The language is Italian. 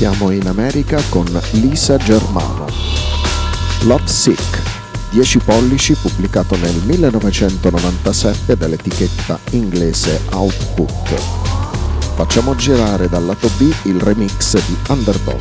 partiamo in America con Lisa Germano. Love Sick, 10 pollici, pubblicato nel 1997 dall'etichetta inglese Output. Facciamo girare dal lato B il remix di Underdog.